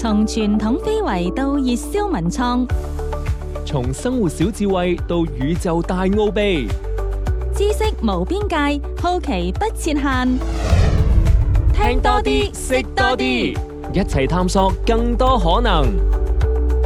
從傳統非遺到熱銷文創， 從生活小智慧到宇宙大奧秘， 知識無邊界，好奇不設限。 聽多啲，識多啲，一齊探索更多可能。